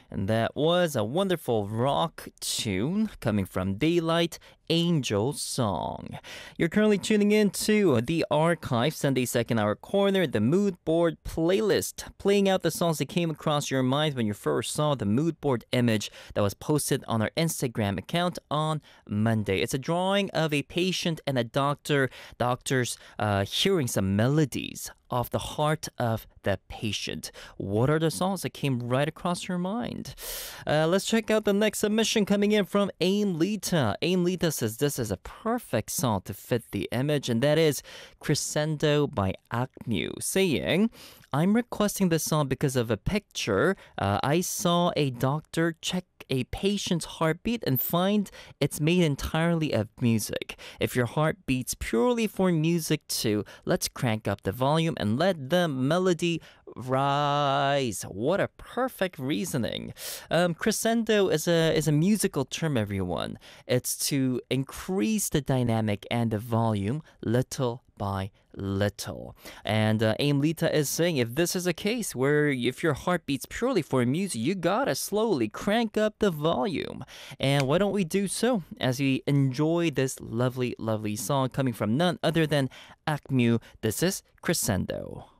And that was a wonderful rock tune coming from Daylight, Angel Song. You're currently tuning in to the Archive Sunday Second Hour Corner, the Mood Board playlist, playing out the songs that came across your mind when you first saw the Mood Board image that was posted on our Instagram account on Monday. It's a drawing of a patient and a doctor. Doctors hearing some melodies off the heart of the patient. What are the songs that came right across your mind? Let's check out the next submission coming in from Aim Lita. Aim Lita says this is a perfect song to fit the image, and that is Crescendo by Akmu, saying, I'm requesting this song because of a picture. I saw a doctor check a patient's heartbeat and find it's made entirely of music. If your heart beats purely for music too, let's crank up the volume and let the melody rise. What a perfect reasoning. Crescendo is a musical term, everyone. It's to increase the dynamic and the volume little by little. And Aim Lita is saying if this is a case where if your heart beats purely for music, you gotta slowly crank up the volume. And why don't we do so as we enjoy this lovely, lovely song coming from none other than Akmu. This is Crescendo.